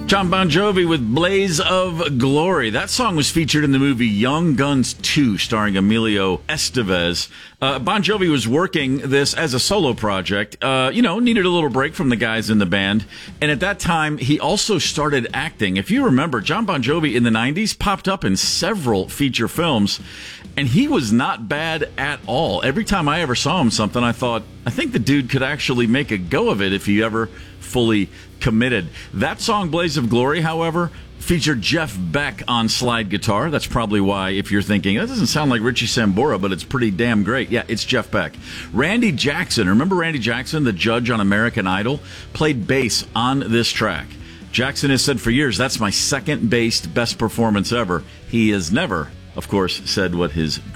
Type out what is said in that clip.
John Bon Jovi with Blaze of Glory. That song was featured in the movie Young Guns 2, starring Emilio Estevez. Bon Jovi was working this as a solo project, needed a little break from the guys in the band. And at that time, he also started acting. If you remember, John Bon Jovi in the 90s popped up in several feature films, and he was not bad at all. Every time I ever saw him something, I thought, I think the dude could actually make a go of it if he ever fully committed. That song, Blaze of Glory, however, featured Jeff Beck on slide guitar. That's probably why, if you're thinking, that doesn't sound like Richie Sambora, but it's pretty damn great. Yeah, it's Jeff Beck. Randy Jackson, remember Randy Jackson, the judge on American Idol, played bass on this track. Jackson has said for years, that's my second-based best performance ever. He has never, of course, said what his